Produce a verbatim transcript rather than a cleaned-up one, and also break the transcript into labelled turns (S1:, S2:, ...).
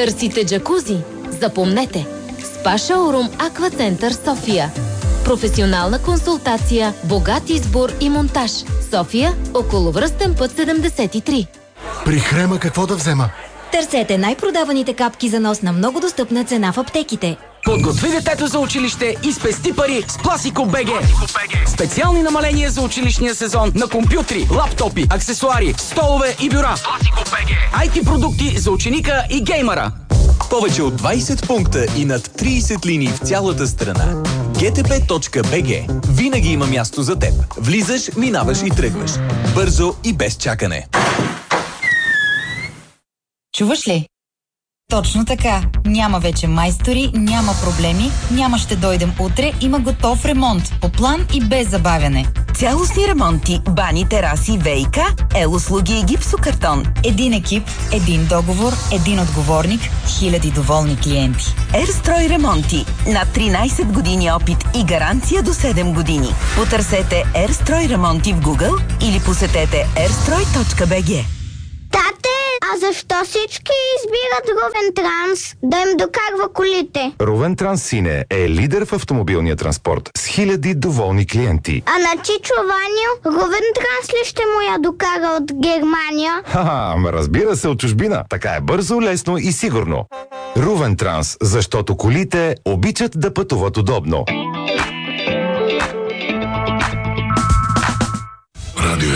S1: Търсите джакузи? Запомнете! Спа Шоурум Аква Център София. Професионална консултация, богат избор и монтаж. София, околовръстен път седемдесет и три.
S2: При Хрема какво да взема?
S3: Търсете най-продаваните капки за нос на много достъпна цена в аптеките.
S4: Подготви детето за училище и спести пари с Пласико БГ. Специални намаления за училищния сезон на компютри, лаптопи, аксесуари, столове и бюра. Пласико БГ. ай ти продукти за ученика и геймъра.
S5: Повече от двайсет пункта и над трийсет линии в цялата страна. джи ти пи точка би джи. Винаги има място за теб. Влизаш, минаваш и тръгваш. Бързо и без чакане.
S6: Чуваш ли? Точно така. Няма вече майстори, няма проблеми, няма ще дойдем утре, има готов ремонт. По план и без забавяне.
S7: Цялостни ремонти, бани, тераси, ВиК, Ел-услуги и гипсокартон.
S6: Един екип, един договор, един отговорник, хиляди доволни клиенти.
S7: Ерстрой ремонти. Над тринайсет години опит и гаранция до седем години. Потърсете Ерстрой ремонти в Google или посетете ерстрой точка би джи.
S8: Тате, а защо всички избират Рувен Транс да им докарва колите?
S9: Рувен Транс Сине е лидер в автомобилния транспорт с хиляди доволни клиенти.
S8: А на Чичо Ваню, Рувен Транс ли ще му я докара от Германия?
S9: Ха-ха, ама разбира се, от чужбина. Така е бързо, лесно и сигурно. Рувен Транс, защото колите обичат да пътуват удобно.